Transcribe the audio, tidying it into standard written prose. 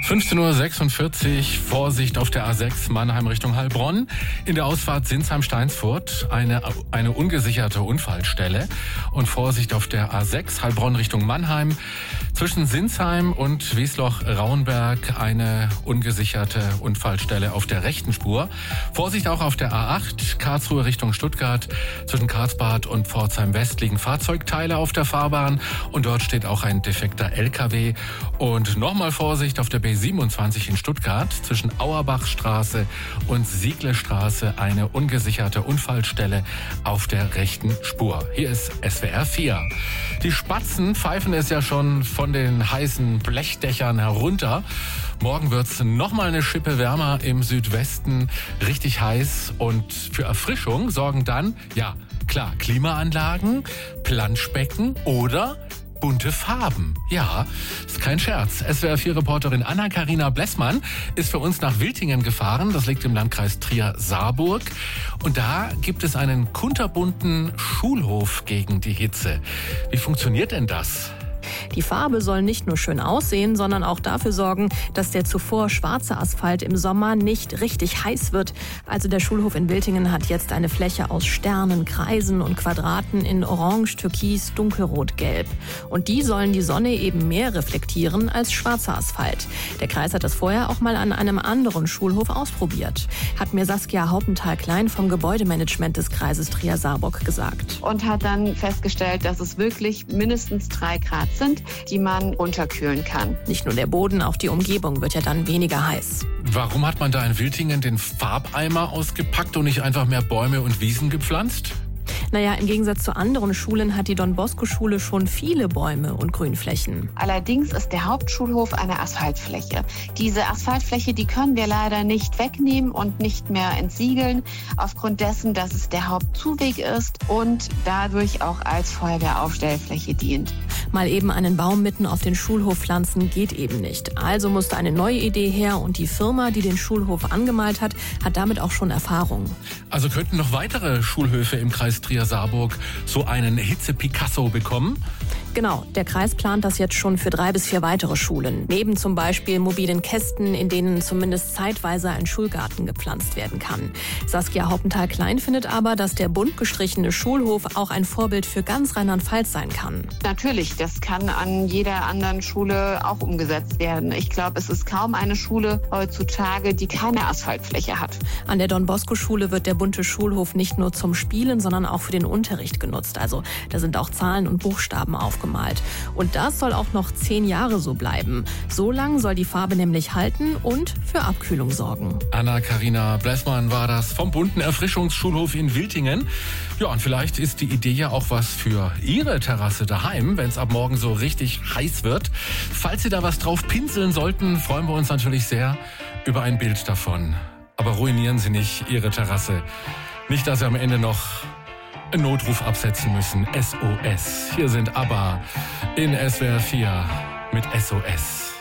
15:46 Uhr, Vorsicht auf der A6 Mannheim Richtung Heilbronn. In der Ausfahrt Sinsheim-Steinsfurt eine ungesicherte Unfallstelle. Und Vorsicht auf der A6 Heilbronn Richtung Mannheim. Zwischen Sinsheim und Wiesloch-Rauenberg eine ungesicherte Unfallstelle auf der rechten Spur. Vorsicht auch auf der A8 Karlsruhe Richtung Stuttgart. Zwischen Karlsbad und Pforzheim West liegen Fahrzeugteile auf der Fahrbahn. Und dort steht auch ein defekter LKW. Und nochmal Vorsicht auf der B27 in Stuttgart. Zwischen Auerbachstraße und Sieglestraße eine ungesicherte Unfallstelle auf der rechten Spur. Hier ist SWR 4. Die Spatzen pfeifen es ja schon von den heißen Blechdächern herunter. Morgen wird's nochmal eine Schippe wärmer im Südwesten, richtig heiß. Und für Erfrischung sorgen dann, ja klar, Klimaanlagen, Planschbecken oder bunte Farben. Ja, ist kein Scherz. SWR4-Reporterin Anna-Karina Blessmann ist für uns nach Wiltingen gefahren. Das liegt im Landkreis Trier-Saarburg. Und da gibt es einen kunterbunten Schulhof gegen die Hitze. Wie funktioniert denn das? Die Farbe soll nicht nur schön aussehen, sondern auch dafür sorgen, dass der zuvor schwarze Asphalt im Sommer nicht richtig heiß wird. Also der Schulhof in Wiltingen hat jetzt eine Fläche aus Sternen, Kreisen und Quadraten in Orange, Türkis, Dunkelrot, Gelb. Und die sollen die Sonne eben mehr reflektieren als schwarzer Asphalt. Der Kreis hat das vorher auch mal an einem anderen Schulhof ausprobiert. Hat mir Saskia Haupenthal-Klein vom Gebäudemanagement des Kreises Trier-Saarburg gesagt. Und hat dann festgestellt, dass es wirklich mindestens 3 Grad sind, die man runterkühlen kann. Nicht nur der Boden, auch die Umgebung wird ja dann weniger heiß. Warum hat man da in Wiltingen den Farbeimer ausgepackt und nicht einfach mehr Bäume und Wiesen gepflanzt? Naja, im Gegensatz zu anderen Schulen hat die Don-Bosco-Schule schon viele Bäume und Grünflächen. Allerdings ist der Hauptschulhof eine Asphaltfläche. Diese Asphaltfläche, die können wir leider nicht wegnehmen und nicht mehr entsiegeln, aufgrund dessen, dass es der Hauptzuweg ist und dadurch auch als Feuerwehraufstellfläche dient. Mal eben einen Baum mitten auf den Schulhof pflanzen geht eben nicht. Also musste eine neue Idee her und die Firma, die den Schulhof angemalt hat, hat damit auch schon Erfahrung. Also könnten noch weitere Schulhöfe im Kreis Trier-Saarburg so einen Hitze-Picasso bekommen? Genau, der Kreis plant das jetzt schon für 3 bis 4 weitere Schulen. Neben zum Beispiel mobilen Kästen, in denen zumindest zeitweise ein Schulgarten gepflanzt werden kann. Saskia Haupenthal-Klein findet aber, dass der bunt gestrichene Schulhof auch ein Vorbild für ganz Rheinland-Pfalz sein kann. Natürlich, das kann an jeder anderen Schule auch umgesetzt werden. Ich glaube, es ist kaum eine Schule heutzutage, die keine Asphaltfläche hat. An der Don-Bosco-Schule wird der bunte Schulhof nicht nur zum Spielen, sondern auch für den Unterricht genutzt. Also da sind auch Zahlen und Buchstaben aufgemalt. Und das soll auch noch 10 Jahre so bleiben. So lang soll die Farbe nämlich halten und für Abkühlung sorgen. Anna-Karina Blessmann war das vom bunten Erfrischungsschulhof in Wiltingen. Ja, und vielleicht ist die Idee ja auch was für Ihre Terrasse daheim, wenn es ab morgen so richtig heiß wird. Falls Sie da was drauf pinseln sollten, freuen wir uns natürlich sehr über ein Bild davon. Aber ruinieren Sie nicht Ihre Terrasse. Nicht, dass Sie am Ende noch einen Notruf absetzen müssen. SOS. Hier sind ABBA in SWR 4 mit SOS.